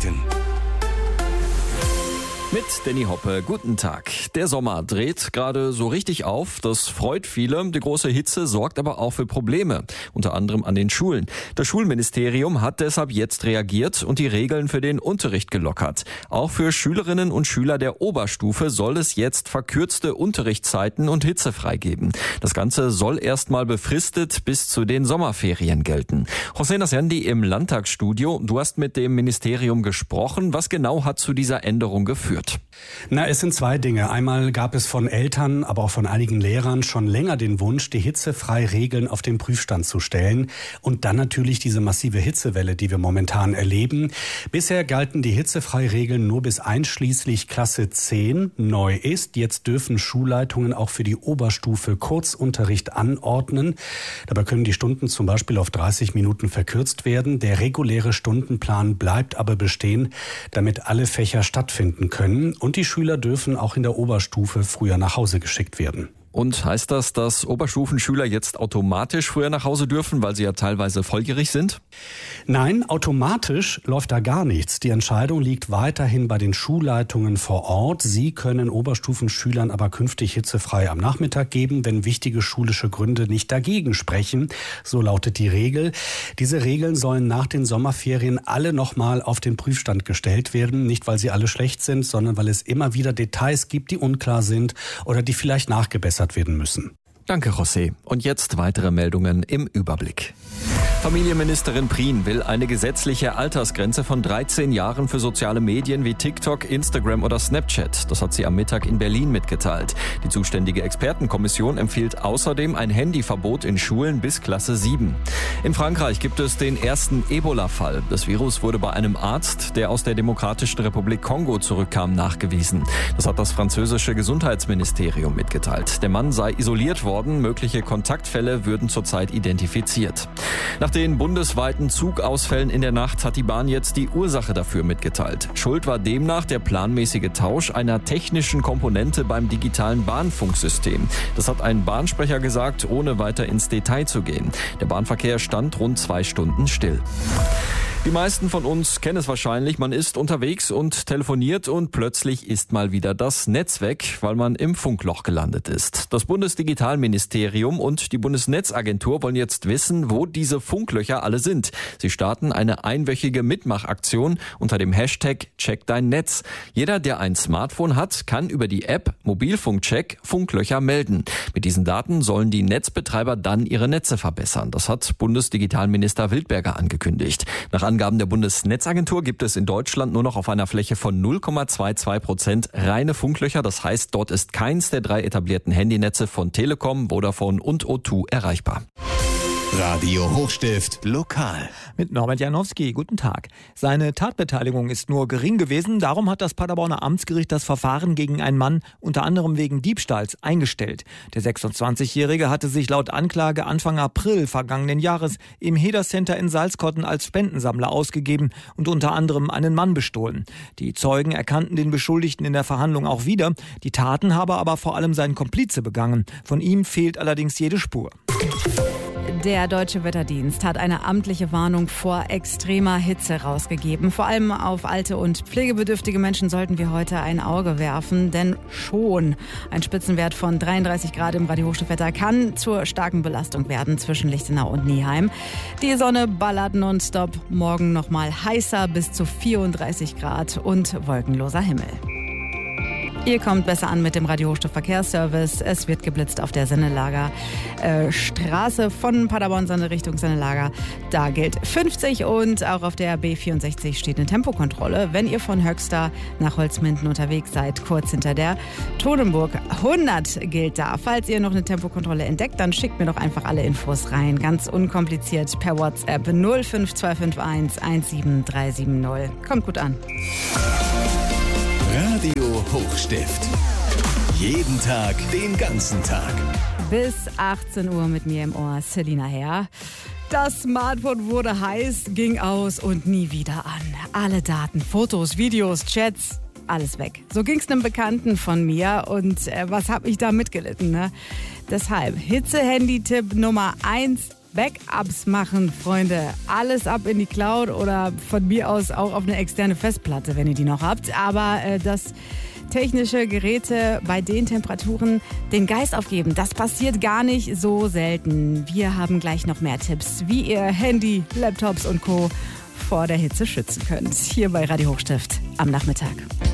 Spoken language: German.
Nachrichten. Mit Danny Hoppe, guten Tag. Der Sommer dreht gerade so richtig auf. Das freut viele. Die große Hitze sorgt aber auch für Probleme, unter anderem an den Schulen. Das Schulministerium hat deshalb jetzt reagiert und die Regeln für den Unterricht gelockert. Auch für Schülerinnen und Schüler der Oberstufe soll es jetzt verkürzte Unterrichtszeiten und hitzefrei geben. Das Ganze soll erstmal befristet bis zu den Sommerferien gelten. Hossein Asjandi im Landtagsstudio. Du hast mit dem Ministerium gesprochen. Was genau hat zu dieser Änderung geführt? Es sind zwei Dinge. Einmal gab es von Eltern, aber auch von einigen Lehrern schon länger den Wunsch, die Hitzefrei-Regeln auf den Prüfstand zu stellen. Und dann natürlich diese massive Hitzewelle, die wir momentan erleben. Bisher galten die Hitzefrei-Regeln nur bis einschließlich Klasse 10. Neu ist, jetzt dürfen Schulleitungen auch für die Oberstufe Kurzunterricht anordnen. Dabei können die Stunden zum Beispiel auf 30 Minuten verkürzt werden. Der reguläre Stundenplan bleibt aber bestehen, damit alle Fächer stattfinden können. Und die Schüler dürfen auch in der Oberstufe früher nach Hause geschickt werden. Und heißt das, dass Oberstufenschüler jetzt automatisch früher nach Hause dürfen, weil sie ja teilweise volljährig sind? Nein, automatisch läuft da gar nichts. Die Entscheidung liegt weiterhin bei den Schulleitungen vor Ort. Sie können Oberstufenschülern aber künftig hitzefrei am Nachmittag geben, wenn wichtige schulische Gründe nicht dagegen sprechen. So lautet die Regel. Diese Regeln sollen nach den Sommerferien alle nochmal auf den Prüfstand gestellt werden. Nicht, weil sie alle schlecht sind, sondern weil es immer wieder Details gibt, die unklar sind oder die vielleicht nachgebessert werden müssen. Danke, José. Und jetzt weitere Meldungen im Überblick. Familienministerin Prien will eine gesetzliche Altersgrenze von 13 Jahren für soziale Medien wie TikTok, Instagram oder Snapchat. Das hat sie am Mittag in Berlin mitgeteilt. Die zuständige Expertenkommission empfiehlt außerdem ein Handyverbot in Schulen bis Klasse 7. In Frankreich gibt es den ersten Ebola-Fall. Das Virus wurde bei einem Arzt, der aus der Demokratischen Republik Kongo zurückkam, nachgewiesen. Das hat das französische Gesundheitsministerium mitgeteilt. Der Mann sei isoliert worden, mögliche Kontaktfälle würden zurzeit identifiziert. Nach den bundesweiten Zugausfällen in der Nacht hat die Bahn jetzt die Ursache dafür mitgeteilt. Schuld war demnach der planmäßige Tausch einer technischen Komponente beim digitalen Bahnfunksystem. Das hat ein Bahnsprecher gesagt, ohne weiter ins Detail zu gehen. Der Bahnverkehr stand rund 2 Stunden still. Die meisten von uns kennen es wahrscheinlich, man ist unterwegs und telefoniert und plötzlich ist mal wieder das Netz weg, weil man im Funkloch gelandet ist. Das Bundesdigitalministerium und die Bundesnetzagentur wollen jetzt wissen, wo diese Funklöcher alle sind. Sie starten eine einwöchige Mitmachaktion unter dem Hashtag Check dein Netz. Jeder, der ein Smartphone hat, kann über die App Mobilfunkcheck Funklöcher melden. Mit diesen Daten sollen die Netzbetreiber dann ihre Netze verbessern. Das hat Bundesdigitalminister Wildberger angekündigt. Nach Angaben der Bundesnetzagentur gibt es in Deutschland nur noch auf einer Fläche von 0,22% reine Funklöcher. Das heißt, dort ist keins der 3 etablierten Handynetze von Telekom, Vodafone und O2 erreichbar. Radio Hochstift lokal. Mit Norbert Janowski, guten Tag. Seine Tatbeteiligung ist nur gering gewesen. Darum hat das Paderborner Amtsgericht das Verfahren gegen einen Mann unter anderem wegen Diebstahls eingestellt. Der 26-Jährige hatte sich laut Anklage Anfang April vergangenen Jahres im Heder Center in Salzkotten als Spendensammler ausgegeben und unter anderem einen Mann bestohlen. Die Zeugen erkannten den Beschuldigten in der Verhandlung auch wieder. Die Taten habe aber vor allem sein Komplize begangen. Von ihm fehlt allerdings jede Spur. Der Deutsche Wetterdienst hat eine amtliche Warnung vor extremer Hitze rausgegeben. Vor allem auf alte und pflegebedürftige Menschen sollten wir heute ein Auge werfen, denn schon ein Spitzenwert von 33 Grad im Radio-Hochstift-Wetter kann zur starken Belastung werden zwischen Lichtenau und Nieheim. Die Sonne ballert nonstop, morgen nochmal heißer bis zu 34 Grad und wolkenloser Himmel. Ihr kommt besser an mit dem Radio-Hochstift-Verkehrsservice. Es wird geblitzt auf der Sennelager Straße von Paderborn-Sande Richtung Sennelager. Da gilt 50 und auch auf der B64 steht eine Tempokontrolle. Wenn ihr von Höxter nach Holzminden unterwegs seid, kurz hinter der Tonenburg. 100 gilt da. Falls ihr noch eine Tempokontrolle entdeckt, dann schickt mir doch einfach alle Infos rein. Ganz unkompliziert per WhatsApp 05251 17370. Kommt gut an. Radio Hochstift. Jeden Tag, den ganzen Tag. Bis 18 Uhr mit mir im Ohr, Selina Herr. Das Smartphone wurde heiß, ging aus und nie wieder an. Alle Daten, Fotos, Videos, Chats, alles weg. So ging es einem Bekannten von mir und was habe ich da mitgelitten, ne? Deshalb Hitze-Handy-Tipp Nummer 1, Backups machen, Freunde. Alles ab in die Cloud oder von mir aus auch auf eine externe Festplatte, wenn ihr die noch habt. Aber dass technische Geräte bei den Temperaturen den Geist aufgeben, das passiert gar nicht so selten. Wir haben gleich noch mehr Tipps, wie ihr Handy, Laptops und Co. vor der Hitze schützen könnt. Hier bei Radio Hochstift am Nachmittag.